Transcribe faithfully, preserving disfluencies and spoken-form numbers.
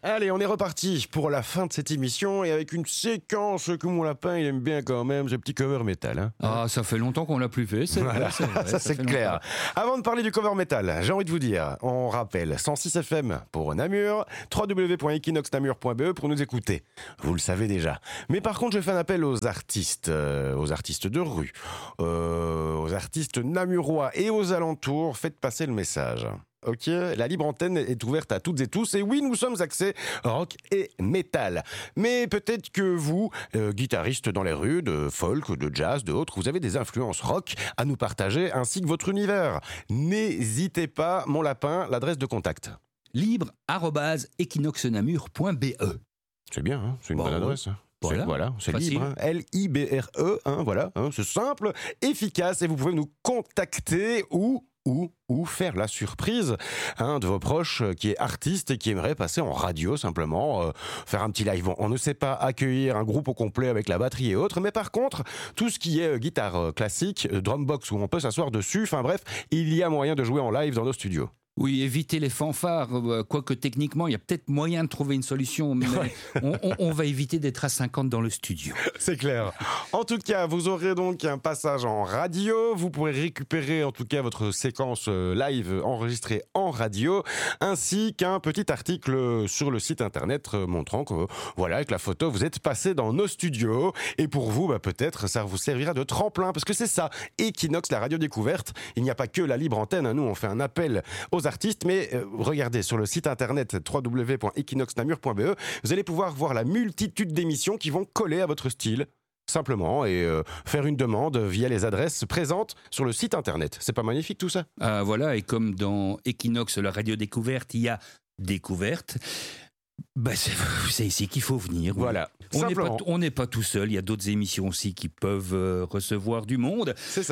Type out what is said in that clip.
Allez, on est reparti pour la fin de cette émission et avec une séquence que mon lapin il aime bien quand même, ce petit cover métal. Hein. Ah, ça fait longtemps qu'on l'a plus fait, c'est voilà, vrai, c'est vrai, ça, ça c'est clair. longtemps. Avant de parler du cover métal, j'ai envie de vous dire, on rappelle cent six F M pour Namur, w w w point equinox namur point b e pour nous écouter. Vous le savez déjà. Mais par contre, je fais un appel aux artistes, euh, aux artistes de rue, euh, aux artistes namurois et aux alentours. Faites passer le message. Ok, la libre antenne est ouverte à toutes et tous et oui, nous sommes axés rock et métal. Mais peut-être que vous, euh, guitaristes dans les rues, de folk, de jazz, de autres, vous avez des influences rock à nous partager ainsi que votre univers. N'hésitez pas, mon lapin, l'adresse de contact. Libre arobase equinox namur point b e. C'est bien, hein, c'est une Bon, bonne adresse. Hein. Voilà, c'est, voilà, c'est facile. libre, hein. L I B R E, hein, voilà, hein, c'est simple, efficace et vous pouvez nous contacter ou ou, ou faire la surprise hein, de vos proches qui est artiste et qui aimerait passer en radio simplement, euh, faire un petit live. Bon, on ne sait pas accueillir un groupe au complet avec la batterie et autres, mais par contre, tout ce qui est euh, guitare euh, classique, euh, drumbox où on peut s'asseoir dessus, enfin bref, il y a moyen de jouer en live dans nos studios. Oui, éviter les fanfares, euh, quoique techniquement, il y a peut-être moyen de trouver une solution, mais Ouais. on, on, on va éviter d'être à cinquante dans le studio. C'est clair. En tout cas, vous aurez donc un passage en radio. Vous pourrez récupérer en tout cas votre séquence live enregistrée en radio, ainsi qu'un petit article sur le site internet montrant que, voilà, avec la photo, vous êtes passé dans nos studios. Et pour vous, bah, peut-être, ça vous servira de tremplin, parce que c'est ça, Equinox, la radio découverte. Il n'y a pas que la libre antenne. Hein. Nous, on fait un appel aux artistes, mais euh, regardez sur le site internet w w w point equinox namur point b e, vous allez pouvoir voir la multitude d'émissions qui vont coller à votre style. Simplement, et euh, faire une demande via les adresses présentes sur le site internet. C'est pas magnifique tout ça ? Ah, voilà, et comme dans Equinox, la radio découverte, il y a découverte, bah c'est, c'est ici qu'il faut venir. Voilà. On n'est Simplement. pas, on n'est pas tout seul, il y a d'autres émissions aussi qui peuvent euh, recevoir du monde. C'est ça.